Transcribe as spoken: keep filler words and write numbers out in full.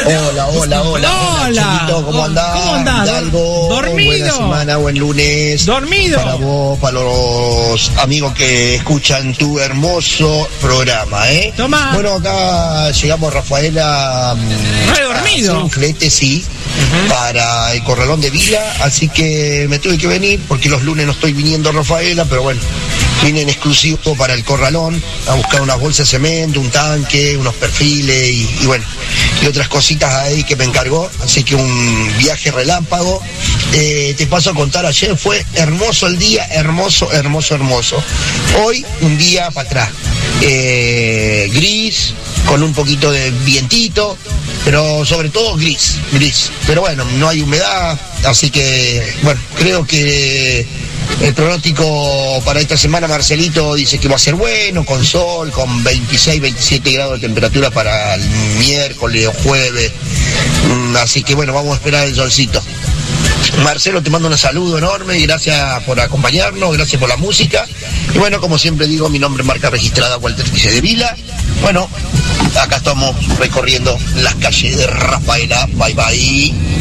Hola, hola, hola. Hola. Chulito, ¿cómo andás? ¿Cómo andás? Hidalgo, Dormido. Buena semana, buen lunes. Dormido. Para vos, para los amigos que escuchan tu hermoso programa, ¿eh? Toma. Bueno, acá llegamos, Rafaela. Re dormido. A hacer un flete, sí. Uh-huh. Para el Corralón de Vila, así que me tuve que venir porque los lunes no estoy viniendo, Rafaela, pero bueno, vine en exclusivo para el Corralón a buscar unas bolsas de cemento, un tanque, unos perfiles y, y bueno, y otras cositas ahí que me encargó, así que un viaje relámpago. Eh, te paso a contar, ayer fue hermoso el día, hermoso, hermoso, hermoso. Hoy un día para atrás, eh, gris, con un poquito de vientito, pero sobre todo gris, gris. Pero bueno, no hay humedad, así que, bueno, creo que el pronóstico para esta semana, Marcelito, dice que va a ser bueno, con sol, con veintiséis, veintisiete grados de temperatura para el miércoles o jueves. Así que bueno, vamos a esperar el solcito. Marcelo, te mando un saludo enorme y gracias por acompañarnos, gracias por la música. Y bueno, como siempre digo, mi nombre es marca registrada Walter Dice de Vila. Bueno, acá estamos recorriendo las calles de Rafaela. Bye bye.